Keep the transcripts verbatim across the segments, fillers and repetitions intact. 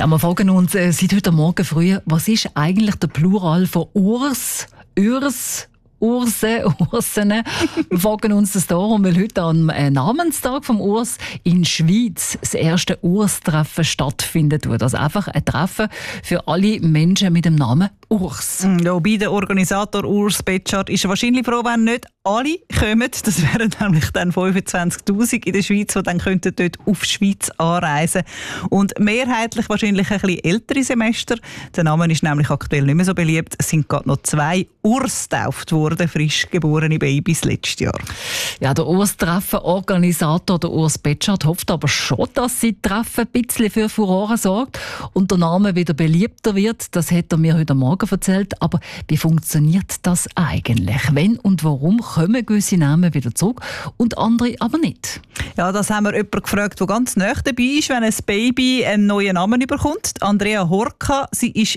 Ja, wir fragen uns äh, seit heute Morgen früh, was ist eigentlich der Plural von Urs, Urs, Urse, Ursene? Wir fragen uns das darum, weil heute am äh, Namenstag vom Urs in Schwyz das erste Urs-Treffen stattfindet. Also einfach ein Treffen für alle Menschen mit dem Namen Urs. Ja, bei der Organisator Urs Betschart ist er wahrscheinlich froh, wenn nicht alle kommen. Das wären nämlich dann fünfundzwanzigtausend in der Schweiz, die dann könnten dort auf die Schweiz anreisen. Und mehrheitlich wahrscheinlich ein bisschen ältere Semester. Der Name ist nämlich aktuell nicht mehr so beliebt. Es sind gerade noch zwei Urs getauft worden, frisch geborene Babys letztes Jahr. Ja, der Urs-Treffen-Organisator, der Urs Betschart, hofft aber schon, dass sie Treffen ein bisschen für Furore sorgt und der Name wieder beliebter wird. Das hat er mir heute Morgen erzählt. Aber wie funktioniert das eigentlich? Wenn und warum kommen gewisse Namen wieder zurück und andere aber nicht? Ja, das haben wir jemanden gefragt, der ganz nah dabei ist, wenn ein Baby einen neuen Namen bekommt. Andrea Horka, sie ist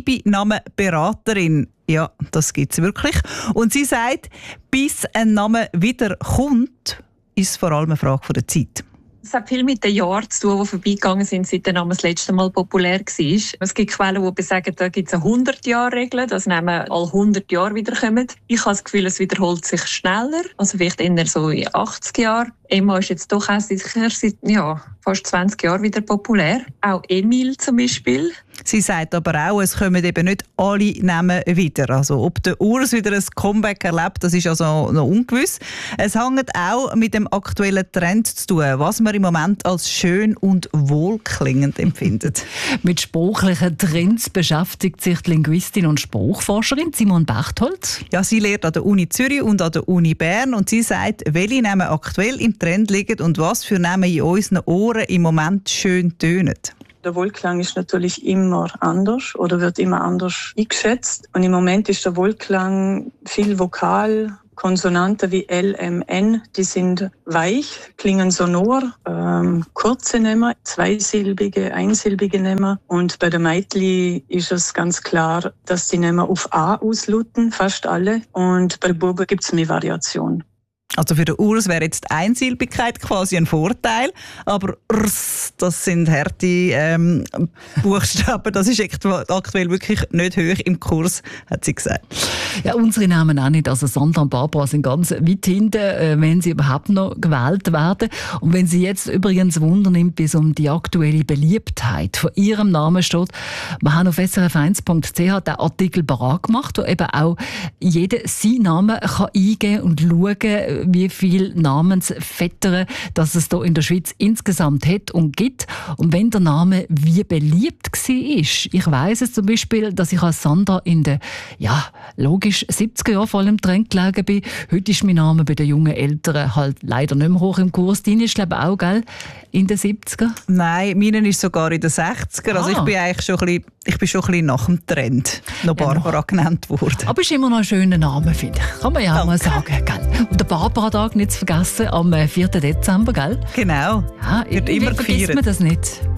Babynamenberaterin. Ja, das gibt es wirklich. Und sie sagt, bis ein Name wieder kommt, ist es vor allem eine Frage der Zeit. Es hat viel mit den Jahren zu tun, die vorbeigegangen sind, seit der Name das letzte Mal populär war. Es gibt Quellen, die sagen, da gibt es eine hundert-Jahr-Regel, dass Namen alle hundert Jahre wiederkommen. Ich habe das Gefühl, es wiederholt sich schneller, also vielleicht eher so in achtzig Jahren. Emma ist jetzt doch auch sicher seit ja, fast zwanzig Jahren wieder populär. Auch Emil zum Beispiel. Sie sagt aber auch, es kommen eben nicht alle Namen wieder. Also ob der Urs wieder ein Comeback erlebt, das ist also noch ungewiss. Es hängt auch mit dem aktuellen Trend zu tun, was man im Moment als schön und wohlklingend empfindet. Mit sprachlichen Trends beschäftigt sich die Linguistin und Sprachforscherin Simone Berthold. Ja, sie lehrt an der Uni Zürich und an der Uni Bern und sie sagt, welche Namen aktuell im Trend liegen und was für Namen in unseren Ohren im Moment schön tönen. Der Wohlklang ist natürlich immer anders oder wird immer anders eingeschätzt. Und im Moment ist der Wohlklang viel vokal. Konsonanten wie L, M, N, die sind weich, klingen sonor, ähm, kurze Nehmen, zweisilbige, einsilbige Nehmen. Und bei der Meitli ist es ganz klar, dass die Nehmen auf A ausluten, fast alle. Und bei der Buben gibt es mehr Variation. Also für den Urs wäre jetzt die Einsilbigkeit quasi ein Vorteil, aber Rs, das sind harte ähm, Buchstaben, das ist aktuell wirklich nicht hoch im Kurs, hat sie gesagt. Ja, unsere Namen auch nicht. Also Sandra und Barbara sind ganz weit hinten, äh, wenn sie überhaupt noch gewählt werden. Und wenn sie jetzt übrigens Wunder nimmt, wie es um die aktuelle Beliebtheit von ihrem Namen steht, wir haben auf s r f eins punkt c h den Artikel parat gemacht, wo eben auch jeder seinen Namen kann eingeben und schauen, wie viele Namensvettern dass es hier in der Schweiz insgesamt hat und gibt. Und wenn der Name wie beliebt war, ich weiss es zum Beispiel, dass ich als Sandra in den, ja, logisch siebziger Jahren voll im Trend gelegen bin. Heute ist mein Name bei den jungen Eltern halt leider nicht mehr hoch im Kurs. Deine ist, glaube ich, auch, gell, in den siebziger? Nein, meine ist sogar in den sechziger. Also ah. ich bin eigentlich schon ein bisschen, ich bin schon ein bisschen nach dem Trend noch Barbara ja, noch. genannt worden. Aber ist immer noch ein schöner Name, finde ich. Kann man ja auch mal sagen, gell? Und der Barbara-Tag nicht zu vergessen, am vierten Dezember, gell? Genau. Ja, wird immer gefeiert. Vergisst man das nicht.